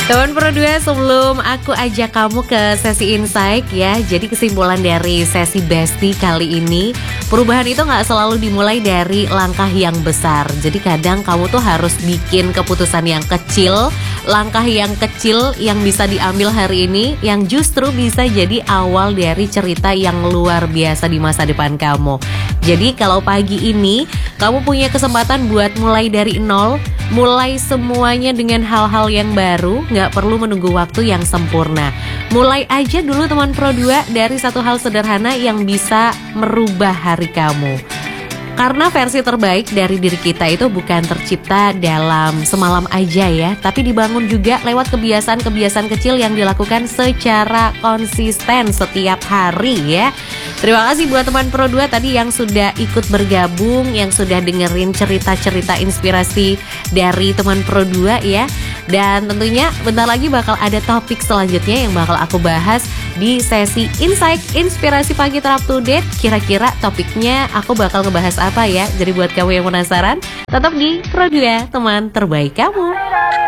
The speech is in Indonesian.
Teman Pro 2, sebelum aku ajak kamu ke sesi insight ya, jadi kesimpulan dari sesi Besti kali ini, perubahan itu gak selalu dimulai dari langkah yang besar. Jadi kadang kamu tuh harus bikin keputusan yang kecil, langkah yang kecil yang bisa diambil hari ini, yang justru bisa jadi awal dari cerita yang luar biasa di masa depan kamu. Jadi kalau pagi ini kamu punya kesempatan buat mulai dari nol, mulai semuanya dengan hal-hal yang baru, gak perlu menunggu waktu yang sempurna. Mulai aja dulu teman Pro 2 dari satu hal sederhana yang bisa merubah hari kamu. Karena versi terbaik dari diri kita itu bukan tercipta dalam semalam aja ya, tapi dibangun juga lewat kebiasaan-kebiasaan kecil yang dilakukan secara konsisten setiap hari ya. Terima kasih buat teman Pro 2 tadi yang sudah ikut bergabung, yang sudah dengerin cerita-cerita inspirasi dari teman Pro 2 ya. Dan tentunya bentar lagi bakal ada topik selanjutnya yang bakal aku bahas di sesi Insight Inspirasi Pagi Terap to Date. Kira-kira topiknya aku bakal ngebahas apa ya? Jadi buat kamu yang penasaran, tetap di Pro 2, teman terbaik kamu.